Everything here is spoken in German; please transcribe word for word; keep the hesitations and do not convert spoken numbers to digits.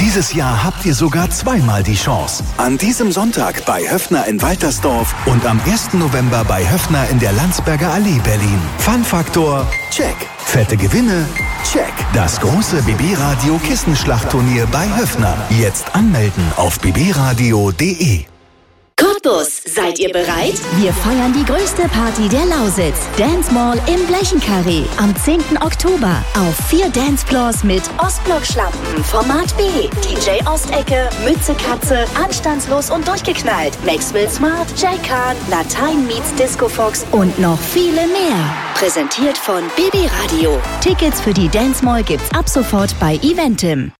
Dieses Jahr habt ihr sogar zweimal die Chance. An diesem Sonntag bei Höffner in Waltersdorf und am ersten November bei Höffner in der Landsberger Allee Berlin. Fun-Faktor, check. Fette Gewinne, check. Das große B B Radio Kissenschlachtturnier bei Höffner. Jetzt anmelden auf b b radio punkt d e. Cottbus, seid ihr bereit? Wir feiern die größte Party der Lausitz. Dance Mall im Blechenkarree am zehnten Oktober. Auf vier Dancefloors mit Ostblock-Schlampen, Format B, D J Ostecke, Mütze Katze, Anstandslos und durchgeknallt, Maxwell Smart, Jay Khan, Latein meets Disco Fox und noch viele mehr. Präsentiert von B B Radio. Tickets für die Dance Mall gibt's ab sofort bei Eventim.